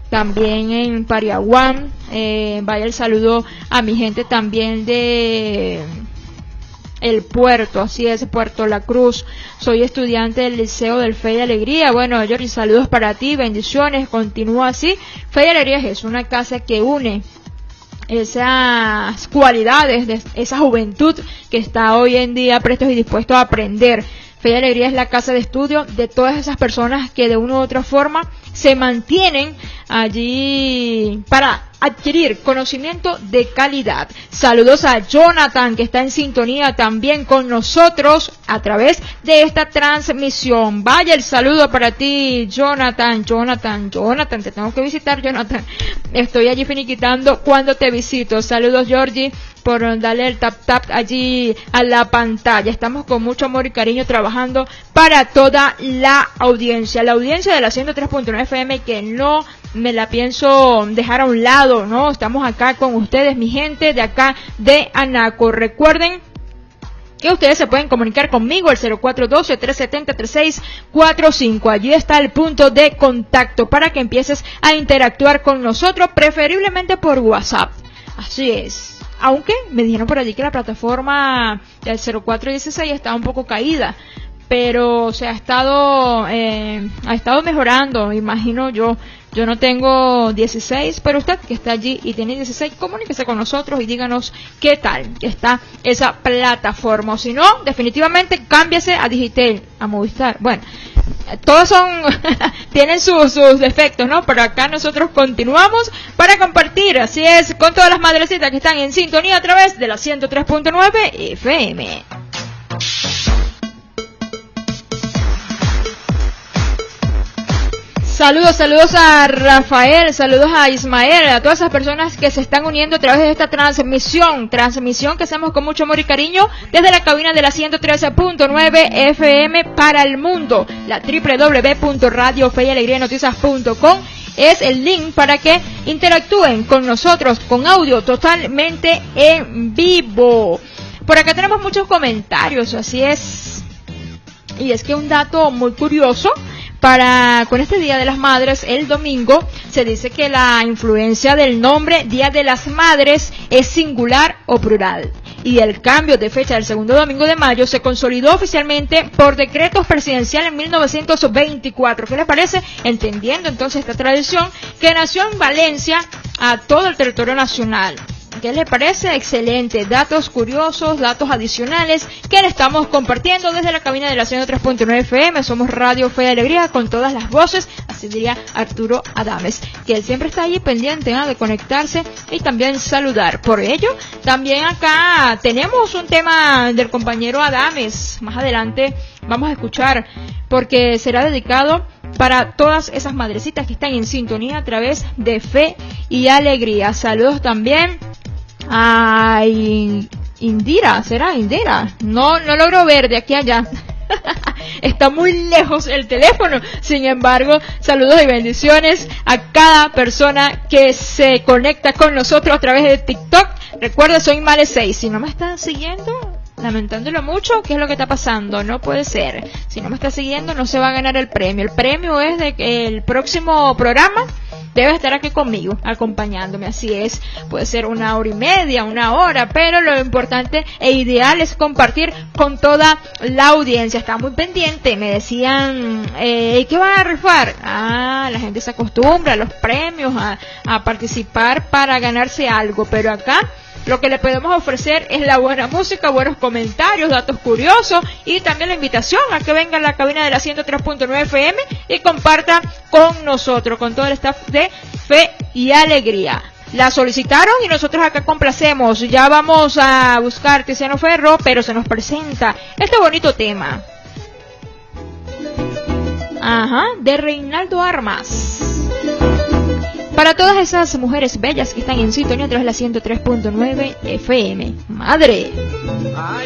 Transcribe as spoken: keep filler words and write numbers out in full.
también en Pariaguán. Eh, vaya el saludo a mi gente también de el puerto, así es, Puerto La Cruz. Soy estudiante del Liceo del Fe y Alegría. Bueno, Jordi, saludos para ti, bendiciones, continúa así. Fe y Alegría es una casa que une esas cualidades de esa juventud que está hoy en día prestos y dispuestos a aprender. Fe y Alegría es la casa de estudio de todas esas personas que de una u otra forma se mantienen allí para adquirir conocimiento de calidad. Saludos a Jonathan, que está en sintonía también con nosotros a través de esta transmisión. Vaya el saludo para ti, Jonathan, Jonathan, Jonathan, te tengo que visitar, Jonathan. Estoy allí finiquitando cuando te visito. Saludos, Georgie, por darle el tap tap allí a la pantalla. Estamos con mucho amor y cariño trabajando para toda la audiencia, la audiencia de la ciento tres punto nueve F M, que no me la pienso dejar a un lado, ¿no? Estamos acá con ustedes, mi gente de acá de Anaco. Recuerden que ustedes se pueden comunicar conmigo al cero cuatro uno dos, tres siete cero, tres seis cuatro cinco. Allí está el punto de contacto para que empieces a interactuar con nosotros, preferiblemente por WhatsApp. Así es. Aunque me dijeron por allí que la plataforma del cero cuatro dieciséis está un poco caída, pero se ha estado eh, ha estado mejorando, imagino yo. Yo no tengo dieciséis, pero usted que está allí y tiene dieciséis, comuníquese con nosotros y díganos qué tal está esa plataforma. O si no, definitivamente cámbiase a Digitel, a Movistar. Bueno, todos son tienen sus, sus defectos, ¿no? Pero acá nosotros continuamos para compartir, así es, con todas las madrecitas que están en sintonía a través de la ciento tres punto nueve F M. Saludos, saludos a Rafael, saludos a Ismael, a todas esas personas que se están uniendo a través de esta transmisión, transmisión que hacemos con mucho amor y cariño desde la cabina de la ciento trece punto nueve F M para el mundo, la doble u doble u doble u punto radio fe y alegría noticias punto com es el link para que interactúen con nosotros con audio totalmente en vivo. Por acá tenemos muchos comentarios, así es, y es que un dato muy curioso. Para con este Día de las Madres, el domingo, se dice que la influencia del nombre Día de las Madres es singular o plural. Y el cambio de fecha del segundo domingo de mayo se consolidó oficialmente por decreto presidencial en mil novecientos veinticuatro. ¿Qué les parece? Entendiendo entonces esta tradición que nació en Valencia a todo el territorio nacional. ¿Qué les parece? Excelente. Datos curiosos, datos adicionales que le estamos compartiendo desde la cabina de la ciento tres punto nueve F M. Somos Radio Fe y Alegría con todas las voces, así diría Arturo Adames, que él siempre está ahí pendiente, ¿no?, de conectarse y también saludar. Por ello, también acá tenemos un tema del compañero Adames. Más adelante vamos a escuchar, porque será dedicado para todas esas madrecitas que están en sintonía a través de Fe y Alegría. Saludos también a Indira, ¿será Indira? No, no logro ver de aquí a allá. Está muy lejos el teléfono. Sin embargo, saludos y bendiciones a cada persona que se conecta con nosotros a través de TikTok. Recuerda, soy Male seis. Si no me están siguiendo, lamentándolo mucho, ¿qué es lo que está pasando? No puede ser. Si no me está siguiendo, no se va a ganar el premio. El premio es de que el próximo programa debe estar aquí conmigo, acompañándome, así es, puede ser una hora y media, una hora, pero lo importante e ideal es compartir con toda la audiencia. Está muy pendiente, me decían, eh, ¿qué van a rifar? Ah, la gente se acostumbra a los premios, a, a participar para ganarse algo, pero acá lo que le podemos ofrecer es la buena música, buenos comentarios, datos curiosos y también la invitación a que venga a la cabina de la ciento tres punto nueve F M y comparta con nosotros, con todo el staff de Fe y Alegría. La solicitaron y nosotros acá complacemos. Ya vamos a buscar Tiziano Ferro, pero se nos presenta este bonito tema. Ajá, de Reinaldo Armas. Para todas esas mujeres bellas que están en sintonía a través de la ciento tres punto nueve F M. Madre.